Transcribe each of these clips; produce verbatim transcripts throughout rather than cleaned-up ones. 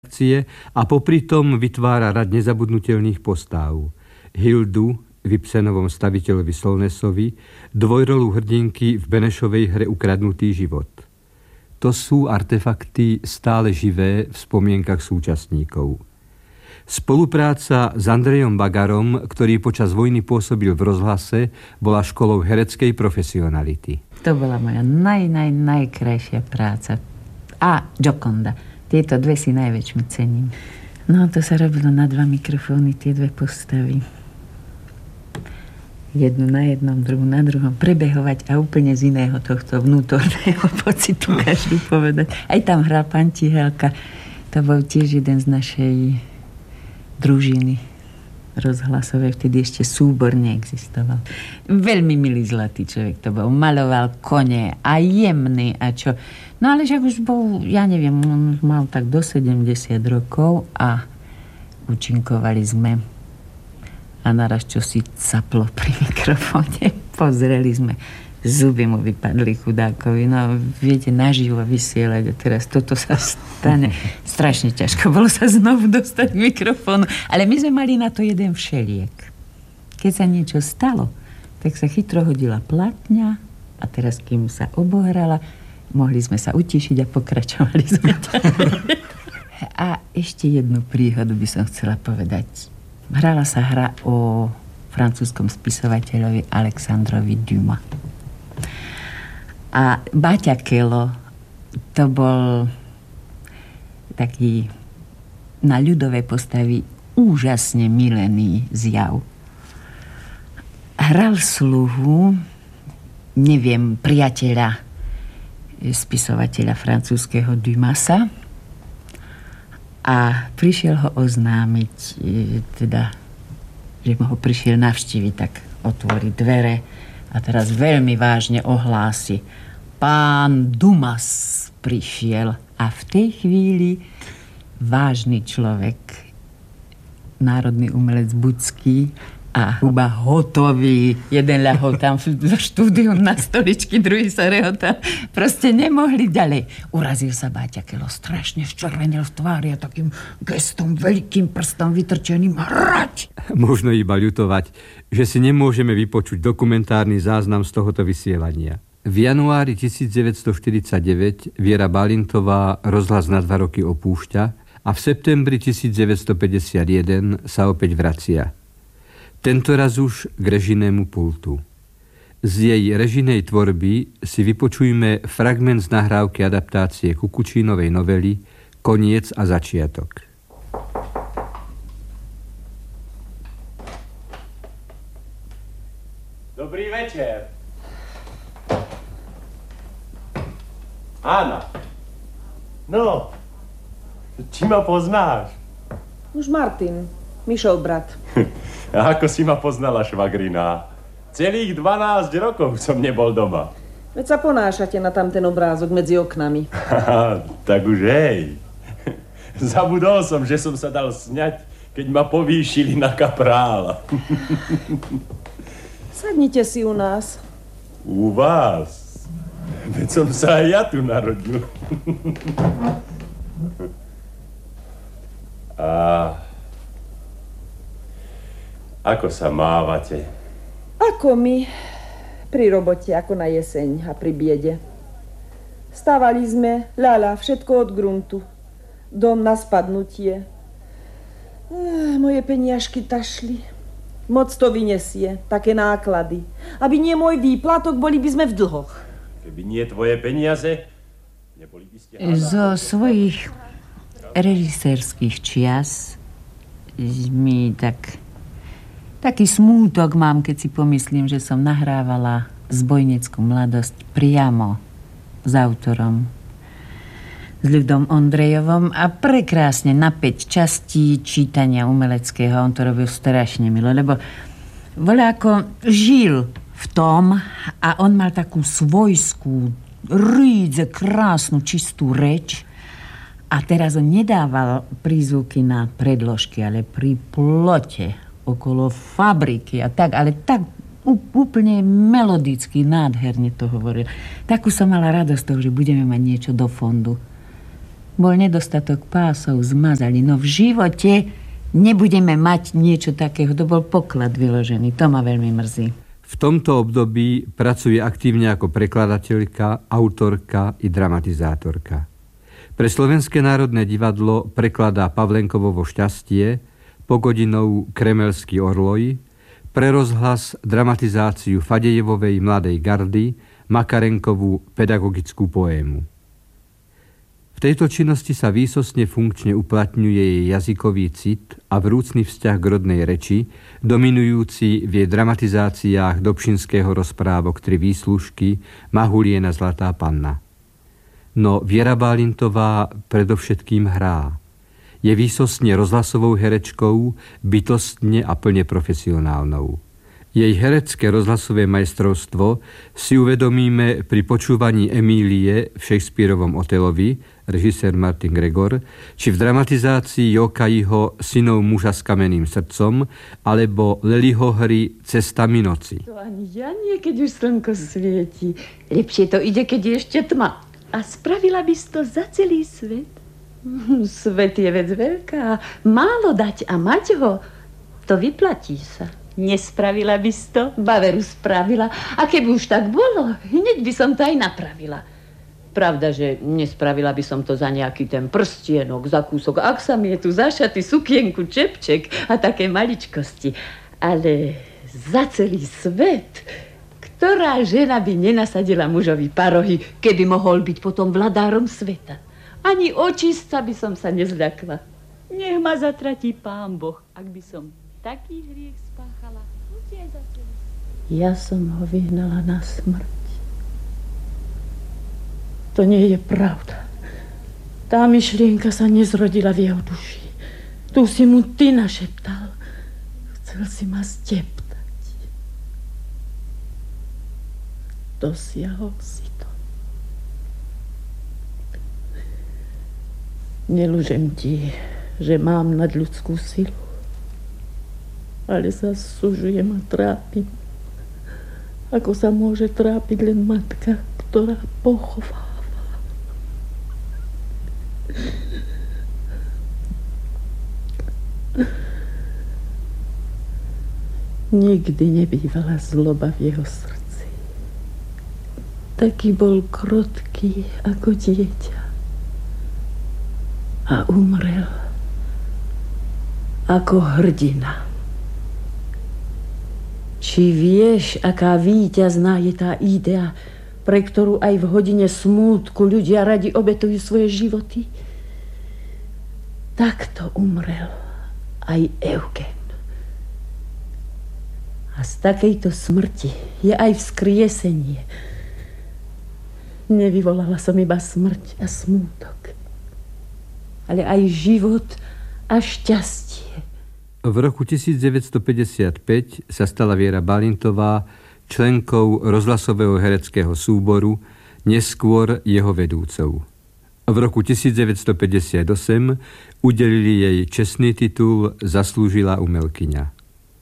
a popri tom vytvára rad nezabudnutelných postáv. Hildu v Ibsenovom Staviteľovi Solnesovi, dvojrolu hrdinky v Benešovej hre Ukradnutý život. To sú artefakty stále živé v spomienkach súčasníkov. Spolupráca s Andrejom Bagarom, ktorý počas vojny pôsobil v rozhlase, bola školou hereckej profesionality. To bola moja naj, naj, najkrajšia práca. A Gioconda. Tieto dve si najväčšmi cením. No, to sa robilo na dva mikrofóny, tie dve postavy. Jednu na jednom, druhú na druhom. Prebehovať a úplne z iného tohto vnútorného pocitu každý povedať. Aj tam hral pán Tihelka. To bol tiež jeden z našej družiny rozhlasovej. Vtedy ešte súbor neexistoval. Veľmi milý zlatý človek to bol. Maloval kone a jemný a čo. No ale však už bol, ja neviem, on mal tak do sedemdesiat rokov a účinkovali sme. A naraz čo si caplo pri mikrofóne. Pozreli sme. Zuby mu vypadli chudákovi. No, viete, naživo vysielať. A teraz toto sa stane. Strašne ťažko bolo sa znovu dostať k mikrofónu. Ale my sme mali na to jeden všeliek. Keď sa niečo stalo, tak sa chytro hodila platňa a teraz, kým sa obohrala, mohli sme sa utišiť a pokračovali sme ďalej. A ešte jednu príhodu by som chcela povedať. Hrala sa hra o francúzskom spisovateľovi Alexandrovi Dumas. A Báťa Kelo, to bol taký na ľudové postavy úžasne milený zjav. Hral sluhu, neviem, priateľa spisovateľa francúzskeho Dumasa a prišiel ho oznámiť, teda, že ho prišiel navštíviť, tak otvorí dvere a teraz veľmi vážne ohlási: pán Dumas prišiel. A v tej chvíli vážny človek, národný umelec Bucký a Huba hotový. Jeden ľahol tam v štúdiu na stoličky, druhý sa rehotal. Proste nemohli ďalej. Urazil sa Báťa Kelo, strašne ščervenil v tvári a takým gestom, veľkým prstom vytrčeným hrať. Možno iba ľutovať, že si nemôžeme vypočuť dokumentárny záznam z tohoto vysielania. V januári devätnásťstoštyridsaťdeväť Viera Balintová rozhlas na dva roky opúšťa a v septembri devätnásťstopäťdesiatjeden sa opäť vracia. Tentoraz už k režijnému pultu. Z jej režijnej tvorby si vypočujme fragment z nahrávky adaptácie Kukučínovej novely Koniec a začiatok. Dobrý večer. Ána. No, či ma poznáš? Už Martin, Mišov brat. A ako si ma poznala, švagrina? Celých dvanásť rokov som nebol doma. Veď sa ponášate na tamten obrázok medzi oknami. Tak už hej. Zabudol som, že som sa dal sňať, keď ma povýšili na kaprála. Sadnite si u nás. U vás? Veď som sa aj ja tu narodil. A ako sa mávate? Ako my. Pri robote, ako na jeseň a pri biede. Stávali sme, ľala, všetko od gruntu. Dom na spadnutie. Ech, moje peniažky tašli. Moc to vyniesie, také náklady. Aby nie môj výplatok, boli by sme v dlhoch. Keby nie tvoje peniaze, neboli by ste... Zo svojich režisérskych čias mi tak... Taký smútok mám, keď si pomyslím, že som nahrávala Zbojneckú mladosť priamo s autorom, s Ľudom Ondrejovom a prekrásne na päť častí čítania umeleckého. On to robil strašne milo, lebo voľako žil v tom a on mal takú svojskú, rídze, krásnu, čistú reč. A teraz on nedával prízvuky na predložky, ale pri plote okolo fabriky a tak, ale tak úplne melodicky, nádherne to hovoril. Takú som mala radosť toho, že budeme mať niečo do fondu. Bol nedostatok pásov, zmazali. No v živote nebudeme mať niečo takého. To bol poklad vyložený. To ma veľmi mrzí. V tomto období pracuje aktívne ako prekladateľka, autorka i dramatizátorka. Pre Slovenské národné divadlo prekladá Pavlenkovo Šťastie, Pogodinovú Kremelský orloj, pre rozhlas dramatizáciu Fadejevovej Mladej gardy, Makarenkovú pedagogickú poému. V tejto činnosti sa výsostne funkčne uplatňuje jej jazykový cit a vrúcny vzťah k rodnej reči, dominujúci v jej dramatizáciách Dobšinského rozprávok Tri výslužky, Mahuliena Zlatá panna. No Viera Bálintová predovšetkým hrá. Je výsostne rozhlasovou herečkou, bytostne a plne profesionálnou. Jej herecké rozhlasové majstrovstvo si uvedomíme pri počúvaní Emílie v Shakespearovom Otelovi, režisér Martin Gregor, či v dramatizácii Jokajiho Synov muža s kamenným srdcom, alebo Leliho hry Cestami noci. To ani ja nie, keď už slnko svieti. Lepšie to ide, keď je ešte tma. A spravila by si to za celý svet? Svet je vec veľká. Málo dať a mať ho, to vyplatí sa. Nespravila by si to? Baveru spravila. A keby už tak bolo, hneď by som to aj napravila. Pravda, že nespravila by som to za nejaký ten prstienok, za kúsok. Ak sa mi je tu zašaty, sukienku, čepček a také maličkosti. Ale za celý svet, ktorá žena by nenasadila mužovi parohy, keby mohol byť potom vladárom sveta? Ani očista by som sa nezľakla. Nech ma zatratí Pán Boh, ak by som taký hriech spáchala. Ja som ho vyhnala na smrť. To nie je pravda. Tá myšlienka sa nezrodila v jeho duši. Tu si mu ty našeptal. Chcel si ma steptať. Dosiahol si to. Nelužem ti, že mám nadľudskú silu. Ale zasúžujem a trápim. Ako sa môže trápiť len matka, ktorá pochováva. Nikdy nebývala zloba v jeho srdci. Taký bol krotký ako dieťa. A umrel ako hrdina. Či vieš, aká víťazná je tá idea, pre ktorú aj v hodine smútku ľudia radi obetujú svoje životy? Takto umrel aj Eugen. A z takejto smrti je aj vzkriesenie. Nevyvolala som iba smrť a smútok, ale aj život a šťastie. V roku devätnásťstopäťdesiatpäť sa stala Viera Bálintová členkou rozhlasového hereckého súboru, neskôr jeho vedúcou. V roku devätnásťstopäťdesiatosem udelili jej čestný titul Zaslúžilá umelkyňa.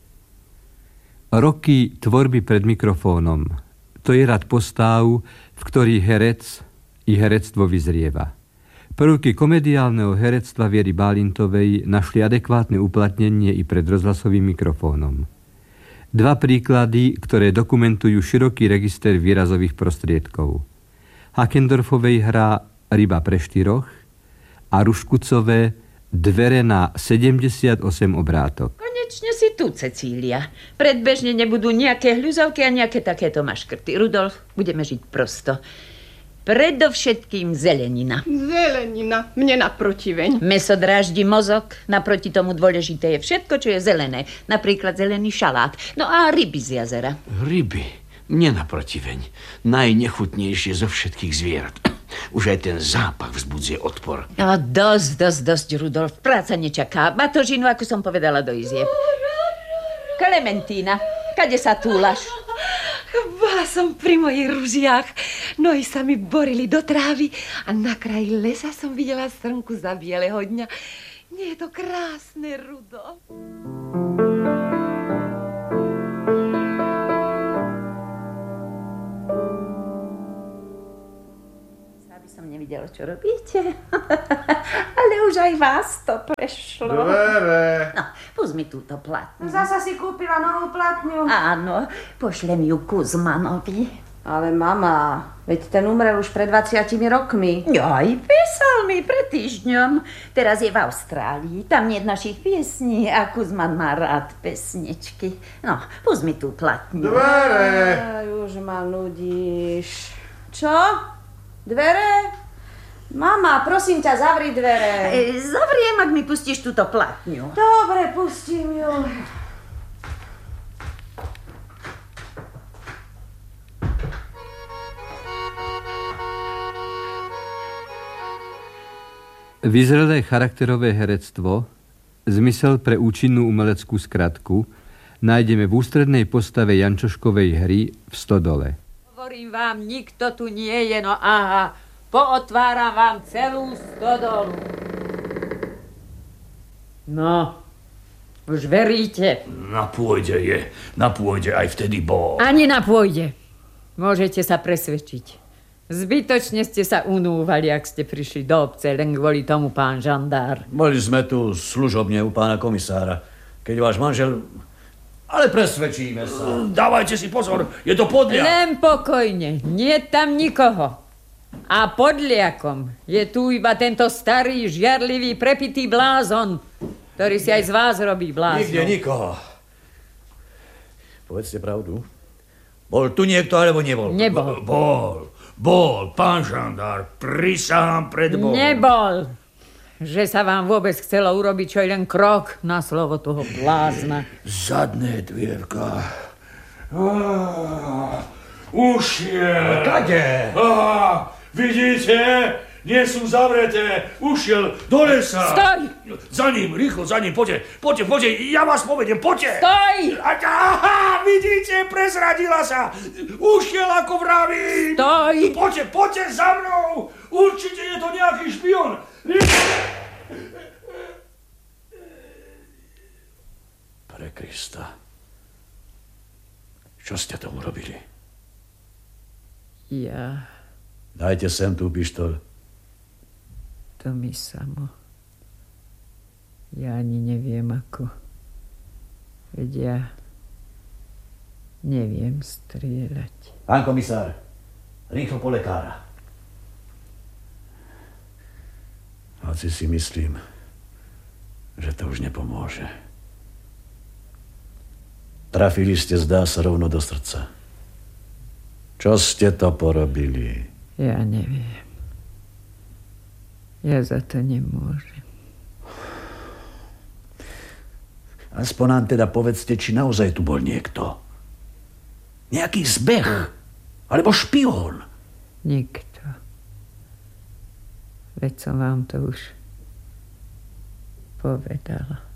Roky tvorby pred mikrofónom, to je rad postáv, v ktorých herec i herectvo vyzrieva. Prvky komediálneho herectva Viery Bálintovej našli adekvátne uplatnenie i pred rozhlasovým mikrofónom. Dva príklady, ktoré dokumentujú široký register výrazových prostriedkov. Hakendorfovej hra Ryba pre štyroch a Ruškucové Dvere na sedemdesiatosem obrátok. Konečne si tu, Cecília. Predbežne nebudú nejaké hľuzovky a nejaké takéto maškrty. Rudolf, budeme žiť prosto. Predovšetkým zelenina. Zelenina, mne naprotiveň. Mäso dráždi mozog, naproti tomu dôležité je všetko, čo je zelené. Napríklad zelený šalát. No a ryby z jazera. Ryby, mne naprotiveň. Najnechutnejšie zo všetkých zvierat. Už aj ten zápach vzbudzuje odpor. No dosť, dosť, dosť, Rudolf. Práca nečaká. Batožinu, ako som povedala, do izieb. Klementína, kade sa túlaš? Bola som pri mojich ružiach. Nohy sa mi borili do trávy a na kraji lesa som videla srnku za bieleho dňa. Nie je to krásne, Rudolf? videl, čo robíte. Ale už aj vás to prešlo. Dvere. No, pust mi túto platňu. Zasa si kúpila novú platňu. Áno, pošlem ju Kuzmanovi. Ale mama, veď ten umrel už pred dvadsiatimi rokmi. Aj písal mi pred týždňom. Teraz je v Austrálii. Tam nie je našich piesní a Kuzman má rád pesničky. No, pust mi tú platňu. Dvere. Aj, už ma nudíš. Čo? Dvere? Mama, prosím ťa, zavri dvere. E, zavriem, ak mi pustíš túto platňu. Dobre, pustím ju. Vyzrelé charakterové herectvo, zmysel pre účinnú umeleckú skratku nájdeme v ústrednej postave Jančoškovej hry v Stodole. Hovorím vám, nikto tu nie je, no aha, pootváram vám celú stodolu. No, už veríte? Na pôjde je, na pôjde aj vtedy bol. Ani na pôjde. Môžete sa presvedčiť. Zbytočne ste sa unúvali, ak ste prišli do obce, len kvôli tomu, pán žandár. Boli sme tu služobne u pána komisára. Keď váš manžel... Ale presvedčíme sa. Dávajte si pozor, je to podliak. Len pokojne, nie je tam nikoho. A podliakom je tu iba tento starý, žiarlivý, prepitý blázon, ktorý si aj z vás robí blázon. Nikde nikoho. Povedzte pravdu. Bol tu niekto, alebo nebol? Nebol. Bol, bol, pán žandár, prisahám pred Bohom. Nebol. Že sa vám vôbec chcelo urobiť čo len krok na slovo toho blázna. Zadné dvierka. Ah, ušiel. Kade? Ah, vidíte? Nie sú zavreté. Ušiel do lesa. Stoj! Za ním, rýchlo, za ním, poďte, poďte, poďte, ja vás povedem, poďte. Stoj! Aha, vidíte, prezradila sa. Ušiel, ako vravím. Stoj! Poďte, poďte za mnou. Určite je to nejaký špion. Pre Krista. Čo ste to urobili? Ja... Dajte sem tú pištoľ. To mi samo. Ja ani neviem ako. Veď ja neviem strieľať. Pán komisár, rýchlo po lekára. Hoci si myslím, že to už nepomôže. Trafili ste, zdá sa, rovno do srdca. Čo ste to porobili? Ja neviem. Ja za to nemôžem. Aspoň nám teda povedzte, či naozaj tu bol niekto. Nejaký zbeh. Alebo špión. Nikto. Veď som vám to už povedala.